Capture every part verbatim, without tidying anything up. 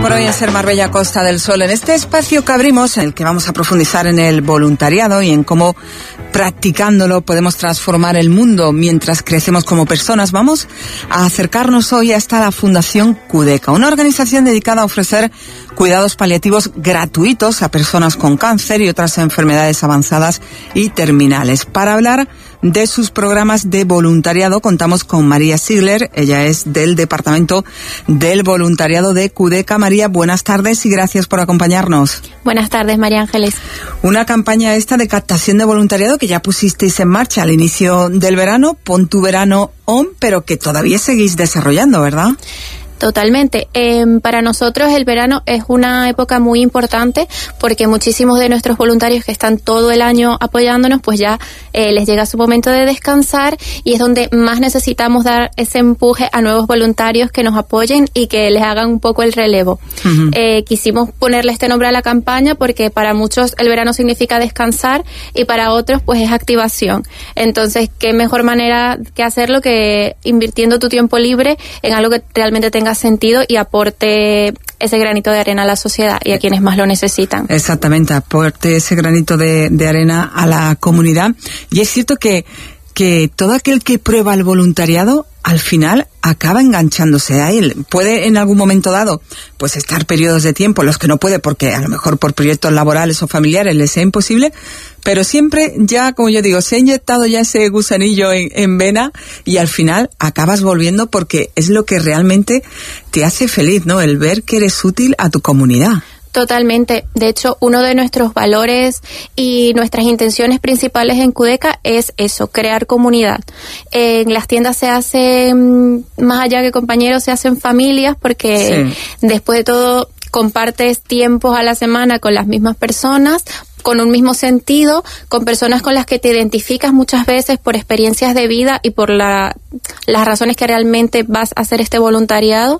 Por hoy en Ser Marbella Costa del Sol, en este espacio que abrimos, en el que vamos a profundizar en el voluntariado y en cómo practicándolo podemos transformar el mundo mientras crecemos como personas, vamos a acercarnos hoy hasta la Fundación Cudeca, una organización dedicada a ofrecer cuidados paliativos gratuitos a personas con cáncer y otras enfermedades avanzadas y terminales. Para hablar de sus programas de voluntariado contamos con María Sigler, ella es del Departamento del Voluntariado de Cudeca. María, buenas tardes y gracias por acompañarnos. Buenas tardes, María Ángeles. Una campaña esta de captación de voluntariado que ya pusisteis en marcha al inicio del verano, Pon tu verano on, pero que todavía seguís desarrollando, ¿verdad? Totalmente. Eh, para nosotros el verano es una época muy importante porque muchísimos de nuestros voluntarios que están todo el año apoyándonos, pues ya eh, les llega su momento de descansar y es donde más necesitamos dar ese empuje a nuevos voluntarios que nos apoyen y que les hagan un poco el relevo. Uh-huh. Eh, quisimos ponerle este nombre a la campaña porque para muchos el verano significa descansar y para otros pues es activación. Entonces, qué mejor manera que hacerlo que invirtiendo tu tiempo libre en algo que realmente tenga sentido y aporte ese granito de arena a la sociedad y a quienes más lo necesitan. Exactamente, aporte ese granito de, de arena a la comunidad. Y es cierto que, que todo aquel que prueba el voluntariado al final acaba enganchándose a él. Puede en algún momento dado pues estar periodos de tiempo, los que no puede porque a lo mejor por proyectos laborales o familiares les sea imposible, pero siempre ya, como yo digo, se ha inyectado ya ese gusanillo en, en vena y al final acabas volviendo porque es lo que realmente te hace feliz, ¿no? El ver que eres útil a tu comunidad. Totalmente. De hecho, uno de nuestros valores y nuestras intenciones principales en Cudeca es eso, crear comunidad. En las tiendas se hacen, más allá que compañeros, se hacen familias porque sí. Después de todo compartes tiempos a la semana con las mismas personas, con un mismo sentido, con personas con las que te identificas muchas veces por experiencias de vida y por la, las razones que realmente vas a hacer este voluntariado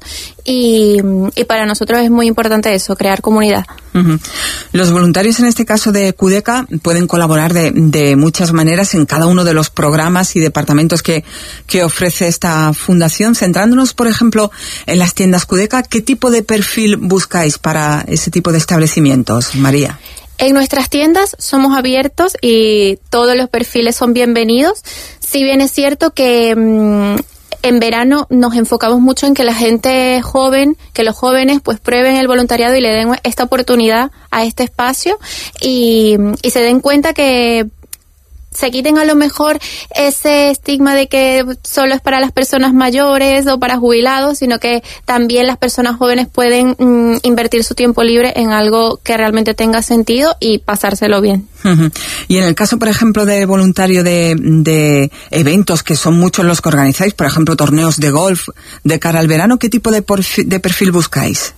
y, y para nosotros es muy importante eso, crear comunidad. Uh-huh. Los voluntarios en este caso de Cudeca pueden colaborar de, de muchas maneras en cada uno de los programas y departamentos que, que ofrece esta fundación. Centrándonos, por ejemplo, en las tiendas Cudeca, ¿qué tipo de perfil buscáis para ese tipo de establecimientos, María? En nuestras tiendas somos abiertos y todos los perfiles son bienvenidos. Si bien es cierto que mmm, en verano nos enfocamos mucho en que la gente joven, que los jóvenes pues prueben el voluntariado y le den esta oportunidad a este espacio y, y se den cuenta que se quiten a lo mejor ese estigma de que solo es para las personas mayores o para jubilados, sino que también las personas jóvenes pueden mm, invertir su tiempo libre en algo que realmente tenga sentido y pasárselo bien. Uh-huh. Y en el caso, por ejemplo, de voluntario de, de eventos, que son muchos los que organizáis, por ejemplo, torneos de golf de cara al verano, ¿qué tipo de, porfi- de perfil buscáis?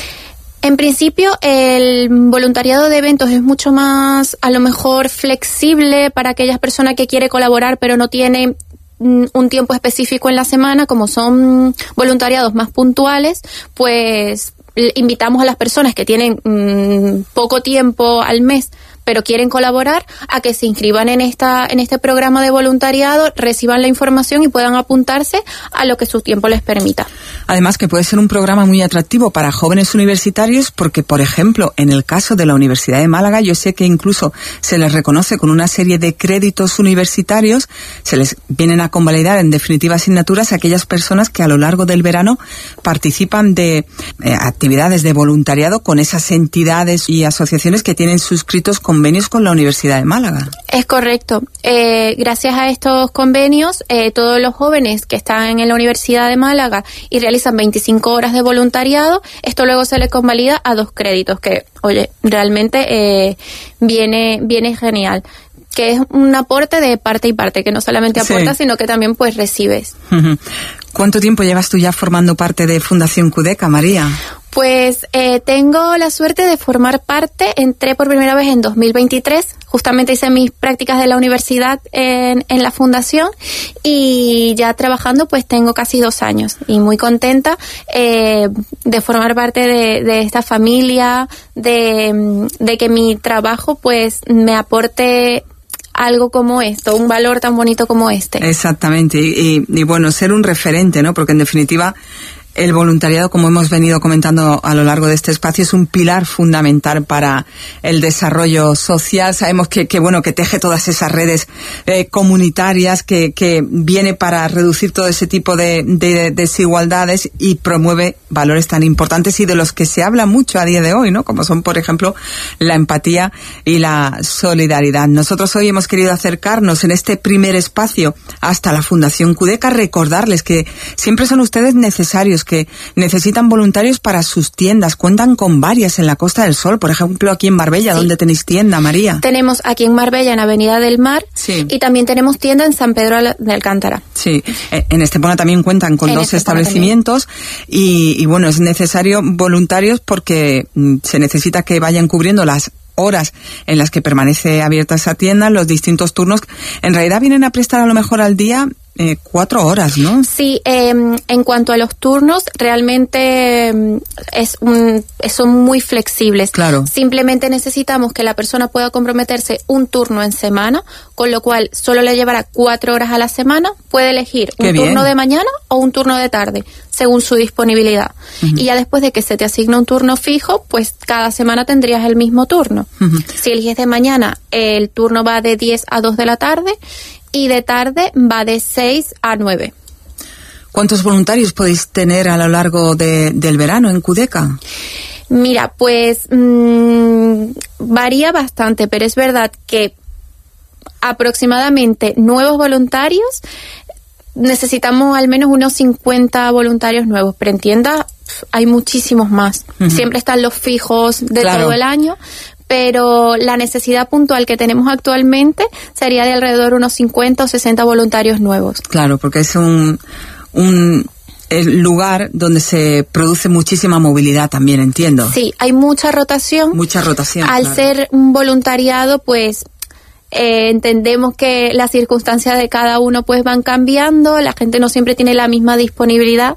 En principio, el voluntariado de eventos es mucho más, a lo mejor, flexible para aquellas personas que quiere colaborar pero no tiene un tiempo específico en la semana. Como son voluntariados más puntuales, pues invitamos a las personas que tienen mmm, poco tiempo al mes pero quieren colaborar a que se inscriban en esta en este programa de voluntariado, reciban la información y puedan apuntarse a lo que su tiempo les permita. Además que puede ser un programa muy atractivo para jóvenes universitarios porque, por ejemplo, en el caso de la Universidad de Málaga, yo sé que incluso se les reconoce con una serie de créditos universitarios, se les vienen a convalidar en definitiva asignaturas a aquellas personas que a lo largo del verano participan de eh, actividades de voluntariado con esas entidades y asociaciones que tienen suscritos con convenios con la Universidad de Málaga. Es correcto. Eh, gracias a estos convenios, eh, todos los jóvenes que están en la Universidad de Málaga y realizan veinticinco horas de voluntariado, esto luego se les convalida a dos créditos, que, oye, realmente eh, viene, viene genial. Que es un aporte de parte y parte, que no solamente aportas, sí. sino que también pues recibes. Uh-huh. ¿Cuánto tiempo llevas tú ya formando parte de Fundación Cudeca, María? Pues eh, tengo la suerte de formar parte, entré por primera vez en dos mil veintitrés, justamente hice mis prácticas de la universidad en, en la fundación y ya trabajando pues tengo casi dos años y muy contenta eh, de formar parte de, de esta familia, de, de que mi trabajo pues me aporte algo como esto, un valor tan bonito como este. Exactamente, y, y, y bueno, ser un referente, ¿no? Porque en definitiva el voluntariado, como hemos venido comentando a lo largo de este espacio, es un pilar fundamental para el desarrollo social. Sabemos que, que bueno, que teje todas esas redes eh, comunitarias, que, que viene para reducir todo ese tipo de, de desigualdades y promueve valores tan importantes y de los que se habla mucho a día de hoy, ¿no? Como son, por ejemplo, la empatía y la solidaridad. Nosotros hoy hemos querido acercarnos en este primer espacio hasta la Fundación Cudeca, recordarles que siempre son ustedes necesarios, que necesitan voluntarios para sus tiendas. Cuentan con varias en la Costa del Sol, por ejemplo, aquí en Marbella. Sí. ¿Dónde tenéis tienda, María? Tenemos aquí en Marbella, en Avenida del Mar, sí. Y también tenemos tienda en San Pedro de Alcántara. Sí, en Estepona también cuentan con en dos Estepona establecimientos y, y bueno, es necesario voluntarios porque mm, se necesita que vayan cubriendo las horas en las que permanece abierta esa tienda, los distintos turnos. En realidad vienen a prestar a lo mejor al día Eh, cuatro horas, ¿no? Sí, eh, en cuanto a los turnos, realmente eh, es un, son muy flexibles. Claro. Simplemente necesitamos que la persona pueda comprometerse un turno en semana, con lo cual solo le llevará cuatro horas a la semana. Puede elegir un Qué turno bien. de mañana o un turno de tarde, según su disponibilidad. Uh-huh. Y ya después de que se te asigna un turno fijo, pues cada semana tendrías el mismo turno. Uh-huh. Si eliges de mañana, el turno va de diez a dos de la tarde. Y de tarde va de seis a nueve. ¿Cuántos voluntarios podéis tener a lo largo de, del verano en Cudeca? Mira, pues mmm, varía bastante, pero es verdad que aproximadamente nuevos voluntarios necesitamos al menos unos cincuenta voluntarios nuevos, pero en tienda hay muchísimos más. Uh-huh. Siempre están los fijos de claro. todo el año, pero la necesidad puntual que tenemos actualmente sería de alrededor de unos cincuenta o sesenta voluntarios nuevos. Claro, porque es un, un el lugar donde se produce muchísima movilidad también, entiendo. Sí, hay mucha rotación. Mucha rotación. Al claro. ser un voluntariado, pues eh, entendemos que las circunstancias de cada uno pues van cambiando, la gente no siempre tiene la misma disponibilidad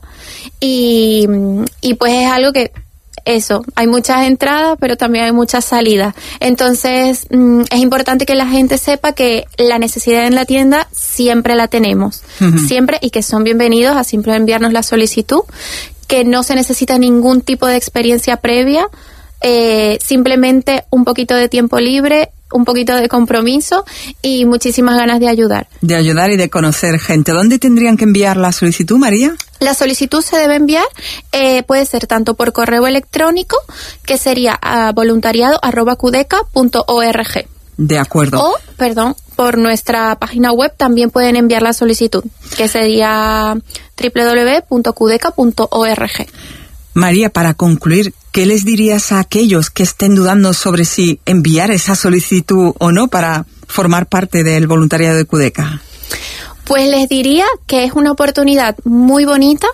y, y pues es algo que eso, hay muchas entradas, pero también hay muchas salidas. Entonces, mmm, es importante que la gente sepa que la necesidad en la tienda siempre la tenemos. Uh-huh. Siempre, y que son bienvenidos a siempre enviarnos la solicitud, que no se necesita ningún tipo de experiencia previa, eh, simplemente un poquito de tiempo libre, un poquito de compromiso y muchísimas ganas de ayudar. De ayudar y de conocer gente. ¿Dónde tendrían que enviar la solicitud, María? La solicitud se debe enviar, eh, puede ser tanto por correo electrónico, que sería a voluntariado arroba cudeca punto org. De acuerdo. O, perdón, por nuestra página web también pueden enviar la solicitud, que sería doble u doble u doble u punto cudeca punto org. María, para concluir, ¿qué les dirías a aquellos que estén dudando sobre si enviar esa solicitud o no para formar parte del voluntariado de Cudeca? Pues les diría que es una oportunidad muy bonita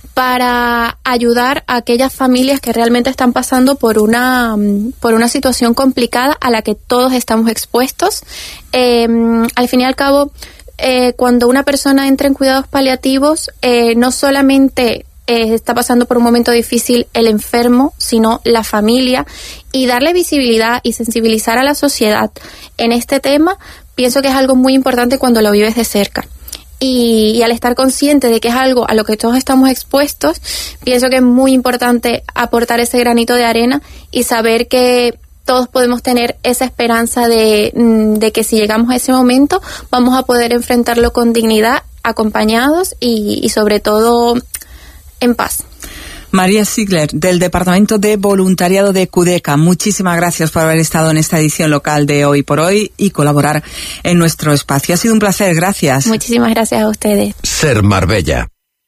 para ayudar a aquellas familias que realmente están pasando por una por una situación complicada a la que todos estamos expuestos. Eh, al fin y al cabo, eh, cuando una persona entra en cuidados paliativos, eh, no solamente Eh, está pasando por un momento difícil el enfermo, sino la familia, y darle visibilidad y sensibilizar a la sociedad en este tema, pienso que es algo muy importante cuando lo vives de cerca. Y, y al estar consciente de que es algo a lo que todos estamos expuestos, pienso que es muy importante aportar ese granito de arena y saber que todos podemos tener esa esperanza de, de que si llegamos a ese momento vamos a poder enfrentarlo con dignidad, acompañados y, y sobre todo en paz. María Ziegler, del Departamento de Voluntariado de Cudeca, muchísimas gracias por haber estado en esta edición local de Hoy por Hoy y colaborar en nuestro espacio. Ha sido un placer, gracias. Muchísimas gracias a ustedes. Ser Marbella.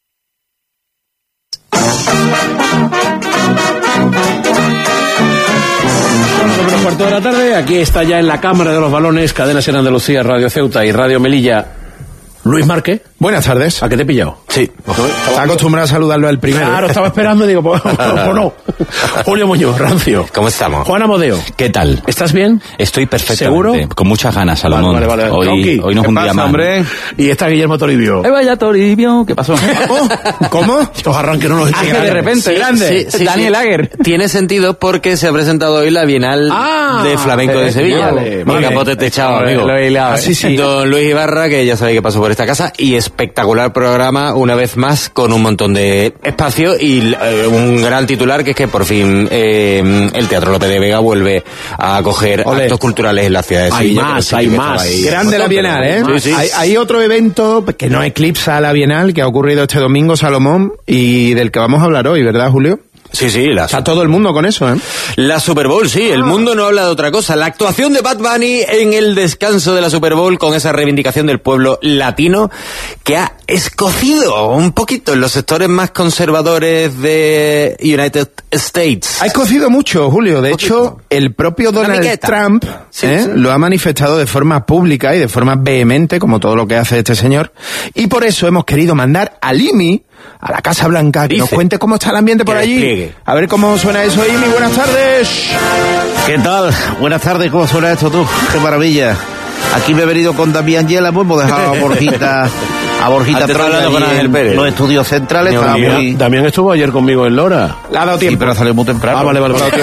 Sobre un cuarto de la tarde, aquí está ya en la Cámara de los Balones, Cadena Ser Andalucía, Radio Ceuta y Radio Melilla, Luis Marque. Buenas tardes. ¿A qué te he pillado? Sí. Está acostumbrado a saludarlo al primero. Claro, estaba esperando y digo, pues, pues no. Julio Muñoz, Rancio. ¿Cómo estamos? Juan Amodeo. ¿Qué tal? ¿Estás bien? Estoy perfectamente. ¿Seguro? Con muchas ganas, Salomón. Vale, vale, vale. Hoy, Tronqui, hoy no es un día más. Hombre? Y está Guillermo Toribio. ¡Eh, vaya Toribio! ¿Qué pasó? ¿Cómo? Estos arranques no los Ah, que de repente, Sí, grande. sí, sí, Daniel sí. Aguer. Tiene sentido porque se ha presentado hoy la Bienal Ah, de Flamenco de Sevilla. vale, Mi vale. capote techado, Lo he- amigo. lo he hilado, Ah, sí, sí. Don Luis Ibarra, que ya sabéis que pasó por esta casa, y es espectacular programa, una vez más, con un montón de espacio y eh, un gran titular, que es que por fin eh, el Teatro Lope de Vega vuelve a acoger Olé. actos culturales en la ciudad de Hay Sevilla. más, que sí hay que más. estaba ahí. Grande la Bienal, ¿eh? Sí, sí. Hay, hay otro evento que no eclipsa a la Bienal, que ha ocurrido este domingo, Salomón, y del que vamos a hablar hoy, ¿verdad, Julio? Sí, sí, la, Está todo el mundo con eso, ¿eh? la Super Bowl, sí, el mundo no habla de otra cosa. La actuación de Bad Bunny en el descanso de la Super Bowl, con esa reivindicación del pueblo latino que ha escocido un poquito en los sectores más conservadores de United States. Ha escocido mucho, Julio. De hecho, el propio Una Donald miqueta. Trump Sí, ¿eh? sí. lo ha manifestado de forma pública y de forma vehemente, como todo lo que hace este señor. Y por eso hemos querido mandar al I M I, a la Casa Blanca, que Dice. nos cuente cómo está el ambiente por Que allí. despliegue. A ver cómo suena eso, I M I. Buenas tardes. ¿Qué tal? Buenas tardes, ¿cómo suena esto tú? ¡Qué maravilla! Aquí me he venido con Damián Yela, pues hemos dejado a Borjita, a Borjita Antes estaba Troya hablando con allí Ángel en Pérez. los estudios centrales, estaba Damián, muy... Damián estuvo ayer conmigo en Lora. Le ha dado Sí, tiempo. pero ha salido muy temprano. Ah, vale, vale, vale.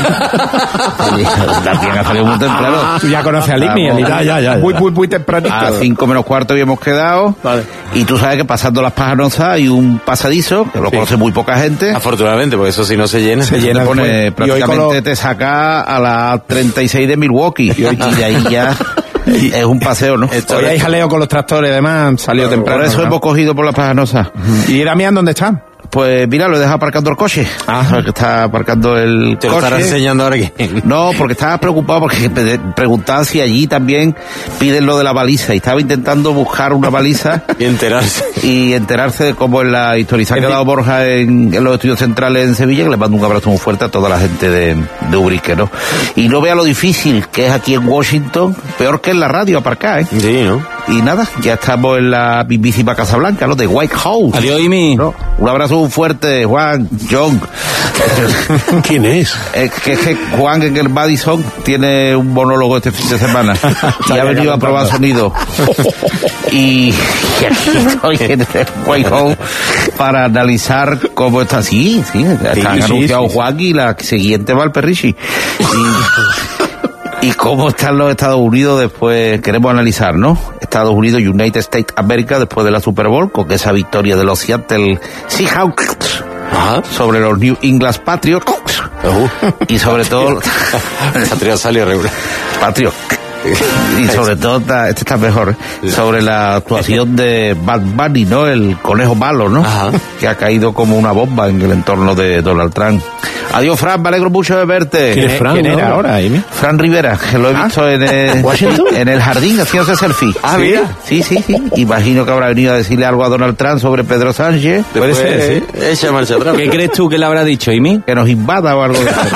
Sí, Damián ha salido muy temprano. Tú ya conoces al I M I, el I M I. Ya, ya, ya, ya. Muy, muy, muy tempranito. A cinco menos cuarto habíamos quedado. Vale. Y tú sabes que pasando las Pajanosas hay un pasadizo, que lo conoce muy poca gente. Afortunadamente, porque eso si no se llena. Se Te llena pone, después. Y hoy con prácticamente los- te saca a la treinta y seis de Milwaukee. Y de ahí ya es un paseo, ¿no? Hoy hay jaleo con los tractores, además, salió temprano. Por eso ¿no? hemos cogido por las Pajanosas. ¿Y Damián dónde está? Pues mira, lo he dejado aparcando el coche. Ajá. Que está aparcando el Te lo estará coche. enseñando ahora que... No, porque estaba preocupado porque pe- preguntaba si allí también piden lo de la baliza y estaba intentando buscar una baliza y enterarse. y enterarse de cómo es la historización que ha dado Borja en, en los estudios centrales en Sevilla, que le mando un abrazo muy fuerte a toda la gente de, de Ubrique, ¿no? Y no vea lo difícil que es aquí en Washington, peor que en la radio aparcar, ¿eh? Sí, ¿no? Y nada, ya estamos en la mismísima Casa Blanca, ¿no? De White House. Adiós, Imi. ¿No? Un abrazo muy fuerte, Juan, John. ¿Quién es? Es que, es que Juan en el Madison tiene un monólogo este fin de semana y ha venido a probar sonido. Y, y aquí estoy en el White House para analizar cómo está. Sí, sí, está sí, anunciado sí, sí. Juan y la siguiente va al Perrichi. Y, y cómo están los Estados Unidos después, queremos analizar, ¿no? Estados Unidos, United States America, después de la Super Bowl, con esa victoria de los Seattle Seahawks Ajá. sobre los New England Patriots. Y sobre todo Patria salió regular. Patriot. Y sobre todo está- este está mejor, ¿eh? Sobre la actuación de Bad Bunny, ¿no? El conejo malo, ¿no? Ajá. Que ha caído como una bomba en el entorno de Donald Trump. Adiós, Fran, me alegro mucho de verte. ¿Quién es Fran, ¿Quién no? era ahora, I M I? Fran Rivera, que lo he visto en, el, ¿Washington? en el jardín haciéndose selfie. Ah, ¿Sí? mira. Sí, sí, sí. Imagino que habrá venido a decirle algo a Donald Trump sobre Pedro Sánchez. Puede ser, sí. Echa marcha atrás. ¿Qué crees tú que le habrá dicho, Imi? Que nos invada o algo de eso.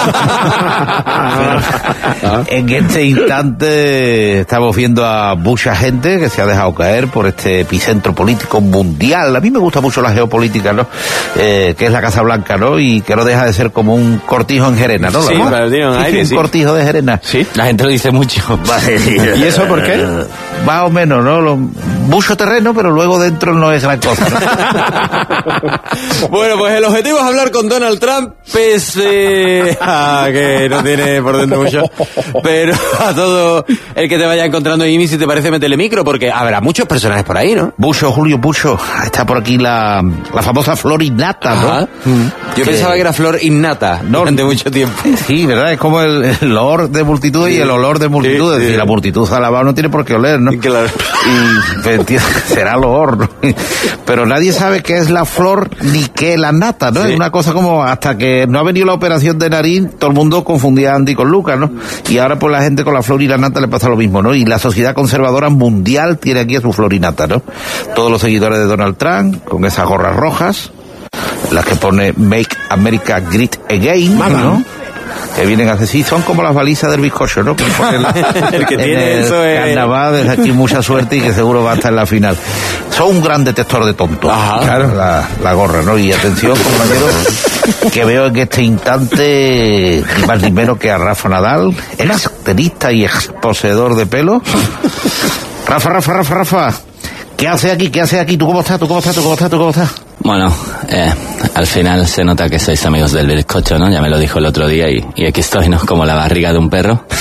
Pero en este instante estamos viendo a mucha gente que se ha dejado caer por este epicentro político mundial. A mí me gusta mucho la geopolítica, ¿no? Eh, que es la Casa Blanca, ¿no? Y que no deja de ser como un cortijo en Gerena, ¿no? Sí, ¿Lo para el tío en Sí, sí, aire, un sí. cortijo de Gerena. Sí, la gente lo dice mucho. ¿Y eso por qué? Más o menos, ¿no? Lo- mucho terreno, pero luego dentro no es gran cosa, ¿no? Bueno, pues el objetivo es hablar con Donald Trump, pese a que no tiene por dentro mucho. Pero a todo el que te vaya encontrando, Imi, si te parece, métele micro, porque habrá muchos personajes por ahí, ¿no? Bucho, Julio Bucho. Está por aquí la, la famosa flor innata, ¿no? Ajá. Yo Que- pensaba que era flor innata No, durante mucho tiempo. Sí, ¿verdad? Es como el, el olor de multitud y el olor de multitud. Sí, Es decir, sí. la multitud se ha lavado, no tiene por qué oler, ¿no? Claro. Y pues, entiendo, será el olor, ¿no? Pero nadie sabe qué es la flor ni qué es la nata, ¿no? Sí. Es una cosa como hasta que no ha venido la operación de nariz, todo el mundo confundía a Andy con Lucas, ¿no? Y ahora pues la gente con la flor y la nata le pasa lo mismo, ¿no? Y la sociedad conservadora mundial tiene aquí a su flor y nata, ¿no? Todos los seguidores de Donald Trump con esas gorras rojas, las que pone Make America Great Again, ¿no? Que vienen a decir, son como las balizas del bizcocho, ¿no? Que ponen El que en tiene el eso es- carnaval, desde aquí mucha suerte y que seguro va a estar en la final. Son un gran detector de tontos. Ajá. Claro, la, la gorra, ¿no? Y atención, compañeros, que veo en este instante ni más ni menos que a Rafa Nadal, ex tenista y ex poseedor de pelo. Rafa, Rafa, Rafa, Rafa. ¿Qué hace aquí? ¿Qué hace aquí? ¿Tú cómo estás? ¿Tú cómo estás? ¿Tú cómo estás? ¿Tú cómo estás? Bueno, eh, al final se nota que sois amigos del bizcocho, ¿no? Ya me lo dijo el otro día y, y aquí estoy, ¿no? Como la barriga de un perro.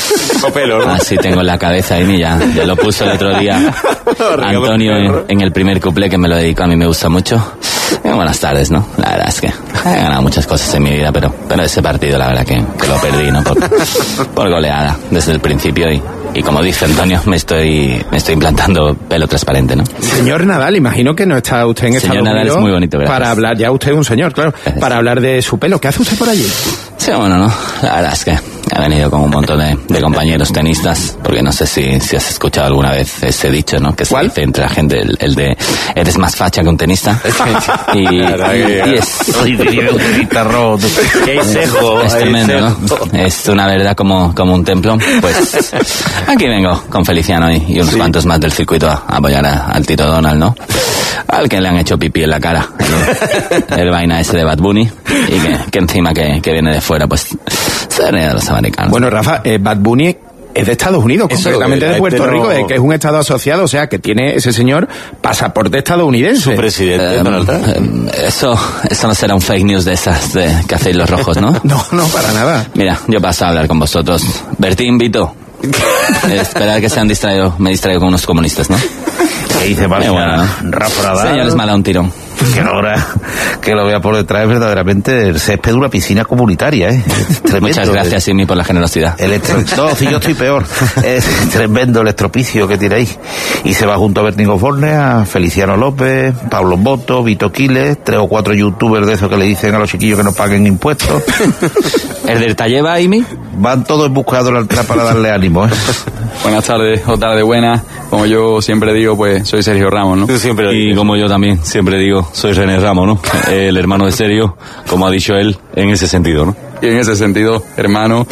pelo, ¿no? Así tengo en la cabeza, Amy, ya, ya lo puso el otro día Antonio en, en el primer cuplé, que me lo dedicó, a mí me gusta mucho. Eh, buenas tardes, ¿no? La verdad es que he ganado muchas cosas en mi vida, pero, pero ese partido la verdad que, que lo perdí, ¿no? Por, por goleada desde el principio y, y como dice Antonio, me estoy me estoy implantando pelo transparente, ¿no? Señor Nadal, imagino que no está usted en Señor Estados Nadal Unidos es muy bonito, gracias. para hablar, ya usted es un señor, claro, Gracias. para hablar de su pelo. ¿Qué hace usted por allí? Sí, bueno, no, la verdad es que he venido con un montón de, de compañeros tenistas, porque no sé si, si has escuchado alguna vez ese dicho, ¿no? Que se ¿Cuál? dice entre la gente, el, el de eres más facha que un tenista. y, y, y es, Soy un tenista roto. Que hay cejo, es hay tremendo, cejo. ¿no? Es una verdad como, como un templo. Pues aquí vengo con Feliciano y, y unos cuantos más del circuito a, a apoyar a- al Tito Donald, ¿no? Al que le han hecho pipí en la cara, el, el vaina ese de Bad Bunny, y que, que encima que, que viene de fuera, pues se ríe de los americanos. Bueno, Rafa, eh, Bad Bunny es de Estados Unidos, Eso, concretamente que de la Puerto gente Rico, no- eh, que es un estado asociado, o sea, que tiene ese señor pasaporte estadounidense. Su presidente, Eh, Donald Trump. eh, eso, eso no será un fake news de esas de, que hacéis los rojos, ¿no? No, no, para nada. Mira, yo paso a hablar con vosotros. Bertín, Vito. Eh, esperad que se han distraído, me he distraído con unos comunistas, ¿no? ¿Qué dice Marcia? Eh, bueno, ¿no? Rafa Nadal. Señores, mala un tirón. Que ahora que lo vea por detrás es verdaderamente el césped de una piscina comunitaria, ¿eh? Es tremendo. Muchas gracias, Simi, por la generosidad. El estro... No, si yo estoy peor. Es tremendo el estropicio que tiene ahí. Y se va junto a Bertín Osborne, a Feliciano López, Pablo Boto, Vito Quiles, tres o cuatro youtubers de esos que le dicen a los chiquillos que no paguen impuestos. ¿El del Talleva, Amy? Van todos en busca de Donald Trump para darle ánimo, ¿eh? Buenas tardes o tarde buena. Como yo siempre digo, pues soy Sergio Ramos, ¿no? Tú siempre lo Y dices. como yo también siempre digo, soy René Ramos, ¿no? El hermano de Sergio, como ha dicho él, en ese sentido, ¿no? Y en ese sentido, hermano,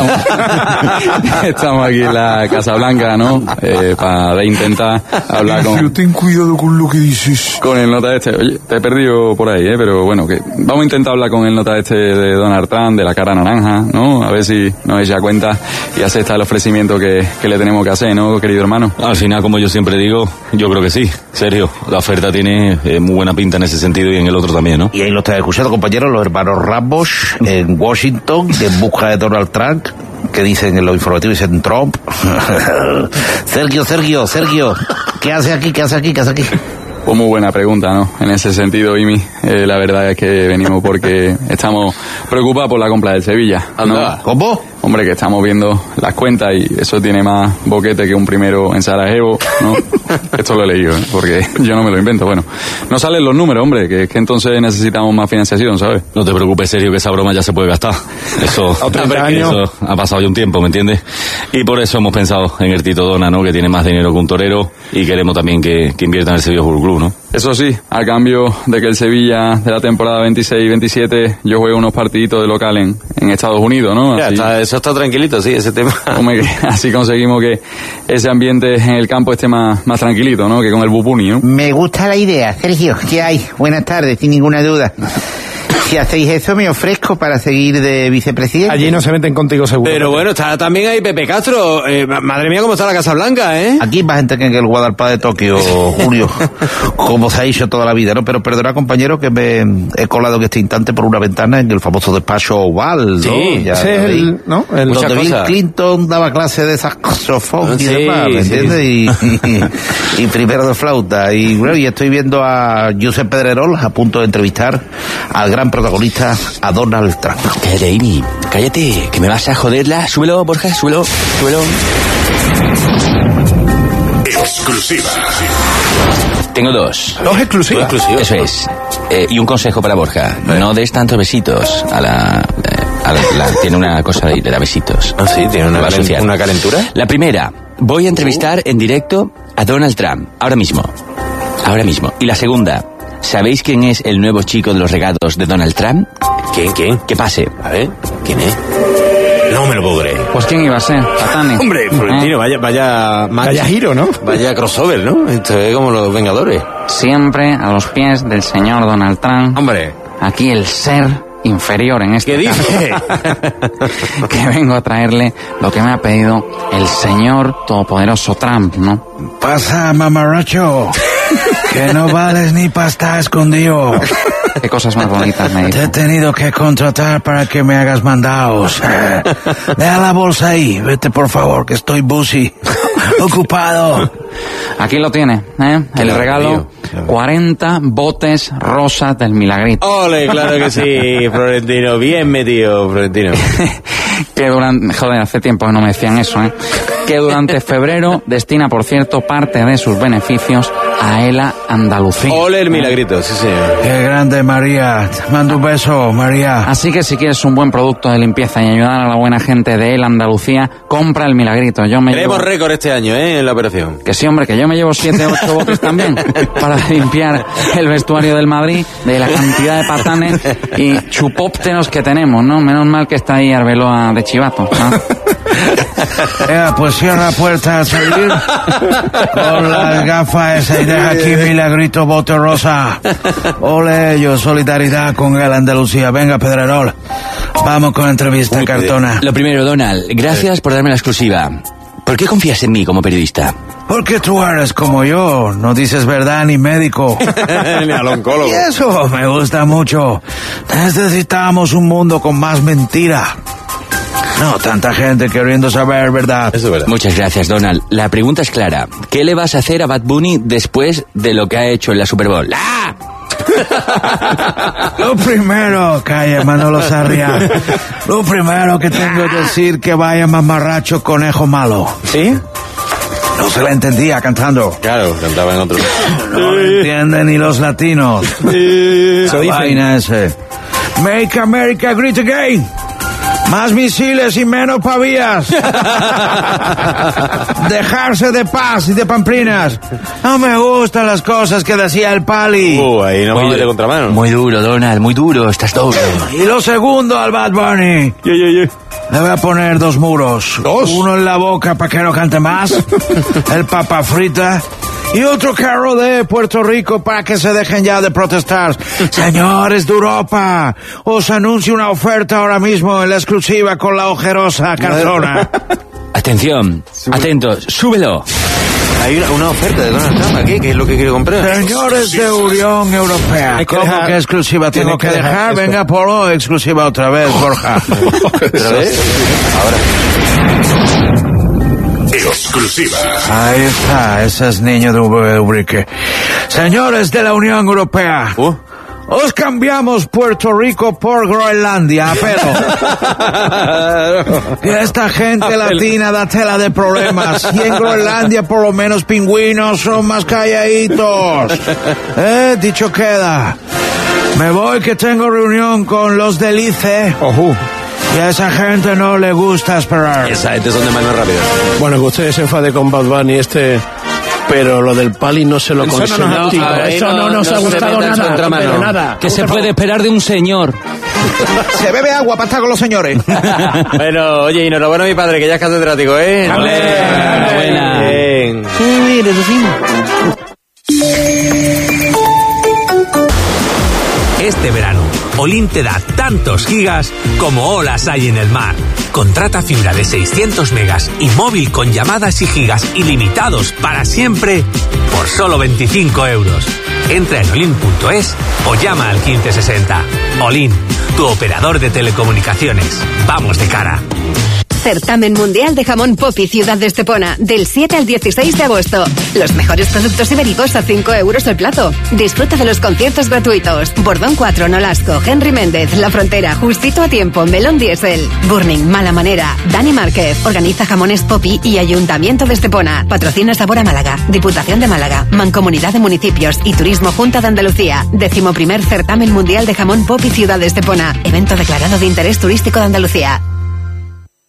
estamos, estamos aquí en la Casa Blanca, ¿no? Eh, para intentar hablar con, ten cuidado con lo que dices. con el nota este. Oye, te he perdido por ahí, ¿eh? Pero bueno, que vamos a intentar hablar con el nota este de Donald Trump, de la cara naranja, ¿no? A ver si nos echa cuenta y acepta el ofrecimiento que, que le tenemos que hacer, ¿no, querido hermano? Al final, como yo siempre digo, yo creo que sí. Sergio, la oferta tiene eh, muy buena pinta en ese sentido y en el otro también, ¿no? Y ahí lo están escuchando, compañeros, los hermanos Ramos en Washington, en busca de Donald Trump, que dicen en los informativos, dicen Trump. Sergio, Sergio, Sergio, ¿qué hace aquí? ¿Qué hace aquí? ¿Qué hace aquí? Pues muy buena pregunta, ¿no? En ese sentido, Imi, eh, la verdad es que venimos porque estamos preocupados por la compra del Sevilla, ¿no? Anda. ¿Cómo? Hombre, que estamos viendo las cuentas y eso tiene más boquete que un primero en Sarajevo, ¿no? Esto lo he leído, ¿eh? Porque yo no me lo invento. Bueno, no salen los números, hombre, que es que entonces necesitamos más financiación, ¿sabes? No te preocupes, Sergio, que esa broma ya se puede gastar. Eso, treinta hombre, que años. eso ha pasado ya un tiempo, ¿me entiendes? Y por eso hemos pensado en el Tito Dona, ¿no? Que tiene más dinero que un torero y queremos también que, que invierta en el Sevilla Fútbol Club, ¿no? Eso sí, a cambio de que el Sevilla de la temporada veintiséis veintisiete yo juegue unos partiditos de local en, en Estados Unidos, ¿no? Ya, Así- está- eso está tranquilito, sí, ese tema. Hombre, que así conseguimos que ese ambiente en el campo esté más, más tranquilito, ¿no? Que con el Bupuni, ¿no? Me gusta la idea, Sergio. ¿Qué hay? Buenas tardes, sin ninguna duda. Si hacéis eso, me ofrezco para seguir de vicepresidente. Allí no se meten contigo seguro. Pero bueno, está también ahí Pepe Castro. Eh, ma- madre mía, cómo está la Casa Blanca, ¿eh? Aquí hay más gente que en el Guadalajara de Tokio, Julio, como se ha dicho toda la vida, ¿no? Pero perdona, compañero, que me he colado en este instante por una ventana en el famoso despacho oval, ¿no? Sí, Ya Ese es sabéis. el, ¿no? El, Muchas Donde Bill cosas. Clinton daba clase de saxofón y Sí, demás, ¿me sí. entiendes? Y, y, y primero de flauta. Y bueno, y estoy viendo a Josep Pedrerol a punto de entrevistar al gran protagonista, a Donald Trump. Cállate, Amy, cállate, que me vas a joderla. Súbelo, Borja, súbelo, súbelo. Exclusiva. Tengo dos. Dos exclusivas. Eso es. Eh, y un consejo para Borja. No des tantos besitos a la... eh, a la, la- tiene una cosa de, de dar besitos. Ah, sí, tiene una, Me va a calen- asociar. una calentura. La primera, voy a entrevistar en directo a Donald Trump. Ahora mismo. Ahora mismo. Y la segunda, ¿sabéis quién es el nuevo chico de los regalos de Donald Trump? ¿Quién, quién? Que pase. A ver, ¿quién es? No me lo puedo creer. Pues quién iba a ser, Patane. Hombre, Florentino, vaya, vaya, match. Vaya giro, ¿no? Vaya crossover, ¿no? Esto es como los Vengadores. Siempre a los pies del señor Donald Trump. Hombre, Aquí el ser inferior en este ¿qué caso, dice? que vengo a traerle lo que me ha pedido el señor todopoderoso Trump, ¿no? Pasa, mamarracho. Que no vales ni para estar escondido. Qué cosas más bonitas me Te dijo. he tenido que contratar para que me hagas mandados. Deja la bolsa ahí, vete por favor, que estoy busy. Ocupado. Aquí lo tiene, ¿eh? El regalo, cuarenta botes rosas del Milagrito. Ole, claro que sí, Florentino. Bien metido, Florentino. Que durante... Joder, hace tiempo que no me decían eso, ¿eh? Que durante febrero destina, por cierto, parte de sus beneficios a ELA Andalucía. Ole el Milagrito, sí, señor. Qué grande, María. Te mando un beso, María. Así que si quieres un buen producto de limpieza y ayudar a la buena gente de ELA Andalucía, compra el Milagrito. Yo me Tenemos llevo... récord este año, ¿eh? En la operación. Que sí, hombre, que yo me llevo siete o ocho botes también para limpiar el vestuario del Madrid de la cantidad de patanes y chupópteros que tenemos, ¿no? Menos mal que está ahí Arbeloa de Chivato, ¿no? Eh, pues cierra la puerta al salir con las gafas esas y deja aquí Milagrito bote rosa. Ole, yo solidaridad con el Andalucía. Venga, Pedrerol, vamos con entrevista. Uy, cartona. Lo primero, Donald, gracias por darme la exclusiva. ¿Por qué confías en mí como periodista? Porque tú eres como yo, no dices verdad ni médico. Ni al oncólogo. Y eso me gusta mucho. Necesitamos un mundo con más mentira. No, tanta gente queriendo saber verdad. Eso es verdad. Muchas gracias, Donald. La pregunta es clara. ¿Qué le vas a hacer a Bad Bunny después de lo que ha hecho en la Super Bowl? ¡Ah! Lo primero, calla, Manolo Sarria. Lo primero que tengo que decir que vaya mamarracho conejo malo. ¿Sí? No se le entendía cantando. Claro, cantaba en otro. No lo entienden ni los latinos. Esa vaina ese. Make America Great Again. Más misiles y menos pavías. Dejarse de paz y de pamplinas. No me gustan las cosas que decía el Pali. Uh, ahí no me de contramano. Muy duro, Donald, muy duro. Estás doble. Y lo segundo al Bad Bunny. Yeah, yeah, yeah. Le voy a poner dos muros. ¿Dos? Uno en la boca para que no cante más. El papa frita. Y otro carro de Puerto Rico para que se dejen ya de protestar. Señores de Europa, os anuncio una oferta ahora mismo en la exclusiva con la ojerosa cartona. Atención, atentos, súbelo. Hay una, una oferta de Donald Trump aquí, que es lo que quiero comprar. Señores de Unión Europea, Hay que ¿cómo dejar- que exclusiva tengo que, que dejar? dejar esto. Venga, Polo, exclusiva otra vez, Borja. ¿Otra vez? Ahora. Exclusiva. Ahí está, ese es niño de Ubrique. Señores de la Unión Europea, Uh. os cambiamos Puerto Rico por Groenlandia, pero y esta gente latina da tela de problemas. Y en Groenlandia por lo menos pingüinos son más calladitos. Eh, dicho queda. Me voy que tengo reunión con los del I C E. Ojú. Y a esa gente no le gusta esperar. Esa gente son de mano rápida. Bueno, que usted se enfade con Bad Bunny este... Pero lo del Pali no se lo Eso no nos ha consigo. gustado, Eso no, no nos no ha se gustado meta en su nada. contramano. Pero nada. ¿Qué se puede esperar de un señor? Se bebe agua para estar con los señores. Bueno, oye, y enhorabuena a mi padre, que ya es catedrático, ¿eh? Enhorabuena. Bien. Este verano, Olin te da tantos gigas como olas hay en el mar. Contrata fibra de seiscientos megas y móvil con llamadas y gigas ilimitados para siempre por solo veinticinco euros. Entra en olin punto es o llama al quince sesenta. Olin, tu operador de telecomunicaciones. Vamos de cara. Certamen Mundial de Jamón Popi Ciudad de Estepona, del siete al dieciséis de agosto. Los mejores productos ibéricos a cinco euros el plato. Disfruta de los conciertos gratuitos. Bordón cuatro, Nolasco, Henry Méndez, La Frontera, Justito a Tiempo, Melón Diesel, Burning, Mala Manera, Dani Márquez. Organiza Jamones Popi y Ayuntamiento de Estepona. Patrocina Sabor a Málaga, Diputación de Málaga, Mancomunidad de Municipios y Turismo Junta de Andalucía. Décimo primer Certamen Mundial de Jamón Popi Ciudad de Estepona. Evento declarado de interés turístico de Andalucía.